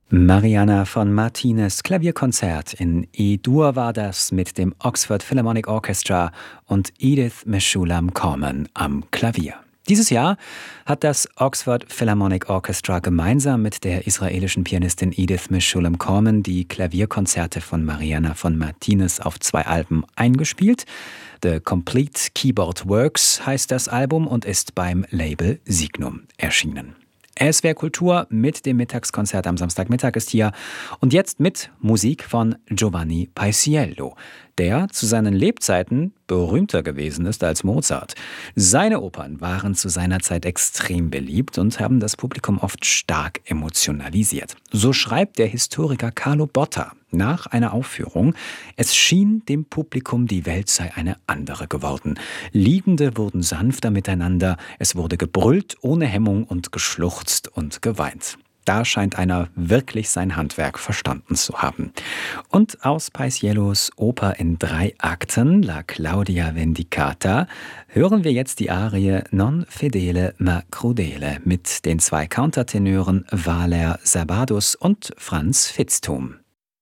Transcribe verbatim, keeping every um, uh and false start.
Mariana von Martinez Klavierkonzert in E-Dur war das mit dem Oxford Philharmonic Orchestra und Edith Meshulam Corman am Klavier. Dieses Jahr hat das Oxford Philharmonic Orchestra gemeinsam mit der israelischen Pianistin Edith Meshulam Corman die Klavierkonzerte von Mariana von Martinez auf zwei Alben eingespielt. The Complete Keyboard Works heißt das Album und ist beim Label Signum erschienen. S W R Kultur mit dem Mittagskonzert am Samstagmittag ist hier und jetzt mit Musik von Giovanni Paisiello, der zu seinen Lebzeiten berühmter gewesen ist als Mozart. Seine Opern waren zu seiner Zeit extrem beliebt und haben das Publikum oft stark emotionalisiert. So schreibt der Historiker Carlo Botta nach einer Aufführung: Es schien dem Publikum, die Welt sei eine andere geworden. Liebende wurden sanfter miteinander, es wurde gebrüllt ohne Hemmung und geschluchzt und geweint. Da scheint einer wirklich sein Handwerk verstanden zu haben. Und aus Paisiellos Oper in drei Akten, La Claudia Vendicata, hören wir jetzt die Arie Non fedele ma crudele mit den zwei Countertenören Valer Sabadus und Franz Vitzthum.